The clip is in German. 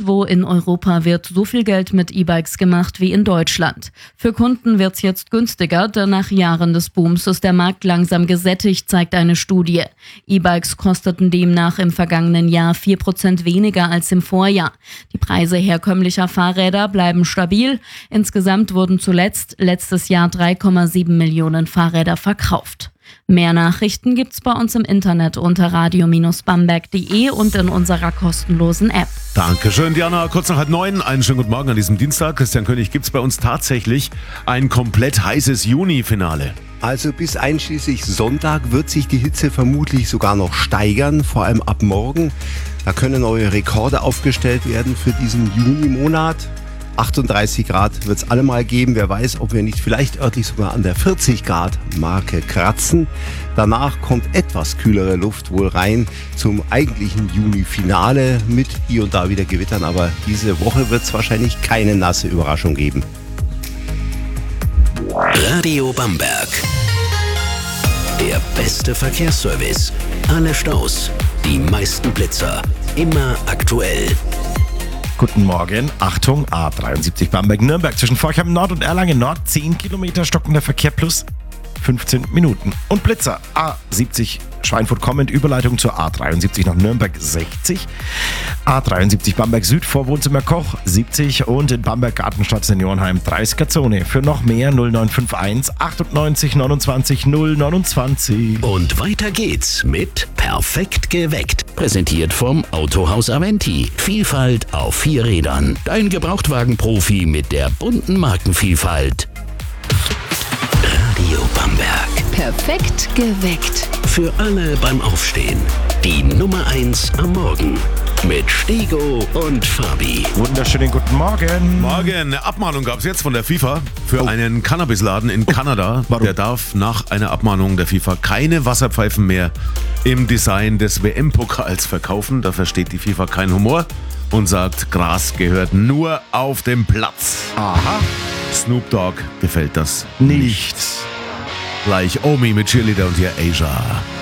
Nirgendwo in Europa wird so viel Geld mit E-Bikes gemacht wie in Deutschland. Für Kunden wird's jetzt günstiger, denn nach Jahren des Booms ist der Markt langsam gesättigt, zeigt eine Studie. E-Bikes kosteten demnach im vergangenen Jahr 4% weniger als im Vorjahr. Die Preise herkömmlicher Fahrräder bleiben stabil. Insgesamt wurden letztes Jahr 3,7 Millionen Fahrräder verkauft. Mehr Nachrichten gibt's bei uns im Internet unter radio-bamberg.de und in unserer kostenlosen App. Dankeschön, Diana. Kurz nach 8:30. Einen schönen guten Morgen an diesem Dienstag. Christian König, gibt's bei uns tatsächlich ein komplett heißes Juni-Finale. Also bis einschließlich Sonntag wird sich die Hitze vermutlich sogar noch steigern, vor allem ab morgen. Da können neue Rekorde aufgestellt werden für diesen Juni-Monat. 38 Grad wird es allemal geben. Wer weiß, ob wir nicht vielleicht örtlich sogar an der 40 Grad Marke kratzen. Danach kommt etwas kühlere Luft wohl rein zum eigentlichen Juni-Finale mit hier und da wieder Gewittern. Aber diese Woche wird es wahrscheinlich keine nasse Überraschung geben. Radio Bamberg. Der beste Verkehrsservice. Alle Staus, die meisten Blitzer. Immer aktuell. Guten Morgen, Achtung, A73 Bamberg-Nürnberg zwischen Forchheim Nord und Erlangen Nord, 10 Kilometer stockender Verkehr plus 15 Minuten. Und Blitzer, A70 Schweinfurt kommend, Überleitung zur A73 nach Nürnberg 60, A73 Bamberg Süd vor Wohnzimmer Koch 70 und in Bamberg Gartenstadt Seniorenheim 30er Zone. Für noch mehr 0951 98 29 029. Und weiter geht's mit Perfekt geweckt. Präsentiert vom Autohaus Aventi. Vielfalt auf 4 Rädern. Dein Gebrauchtwagen-Profi mit der bunten Markenvielfalt. Radio Bamberg. Perfekt geweckt. Für alle beim Aufstehen. Die Nummer 1 am Morgen. Mit Stego und Fabi. Wunderschönen guten Morgen. Morgen, eine Abmahnung gab es jetzt von der FIFA für einen Cannabisladen in Kanada. Warum? Der darf nach einer Abmahnung der FIFA keine Wasserpfeifen mehr im Design des WM-Pokals verkaufen. Da versteht die FIFA keinen Humor und sagt, Gras gehört nur auf dem Platz. Aha. Snoop Dogg gefällt das Nicht. Gleich Omi mit Cheerleader und hier Asia.